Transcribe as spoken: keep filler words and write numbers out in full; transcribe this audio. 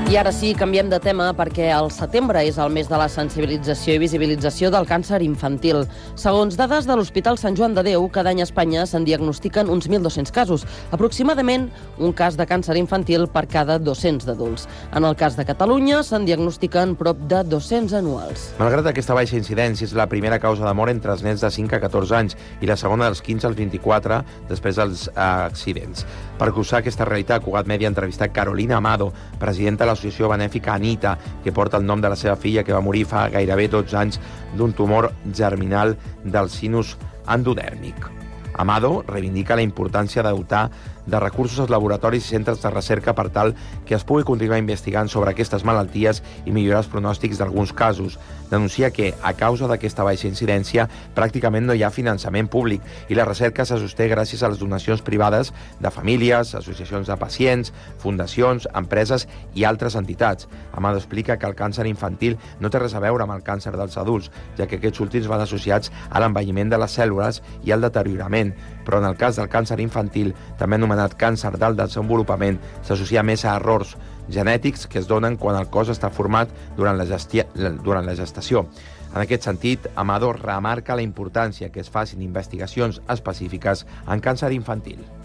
I ara sí, canviem de tema perquè el setembre és el mes de la sensibilització i visibilització del càncer infantil. Segons dades de l'Hospital Sant Joan de Déu, cada any a Espanya se'n diagnostiquen uns mil dos-cents casos, aproximadament un cas de càncer infantil per cada dos-cents d'adults. En el cas de Catalunya se'n diagnostiquen prop de dos-cents anuals. Malgrat aquesta baixa incidència, és la primera causa de mort entre els nens de cinc a catorze anys i la segona dels quinze als vint-i-quatre després dels eh, accidents. Per acusar aquesta realitat, Cugat Mèdia ha entrevistat Carolina Amado, presidenta de l'associació benèfica Anita, que porta el nom de la seva filla, que va morir fa gairebé dotze anys d'un tumor germinal del sinus endodèrmic. Amado reivindica la importància de dotar de recursos als laboratoris i centres de recerca per tal que es pugui continuar investigant sobre aquestes malalties i millorar els pronòstics d'alguns casos. Denuncia que, a causa d'aquesta baixa incidència, pràcticament no hi ha finançament públic i la recerca se sosté gràcies a les donacions privades de famílies, associacions de pacients, fundacions, empreses i altres entitats. Amado explica que el càncer infantil no té res a veure amb el càncer dels adults, ja que aquests últims van associats a l'envelliment de les cèl·lules i al deteriorament, però en el cas del càncer infantil, també anomenat càncer del desenvolupament, s'associa més a errors genètics que es donen quan el cos està format durant la, gestia, durant la gestació. En aquest sentit, Amado remarca la importància que es facin investigacions específiques en càncer infantil.